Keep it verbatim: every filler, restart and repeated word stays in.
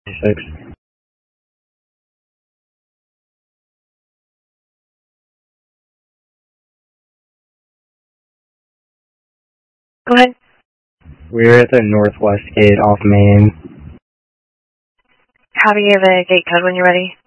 Six. Go ahead. We're at the northwest gate off Main. Have you the gate code when you're ready?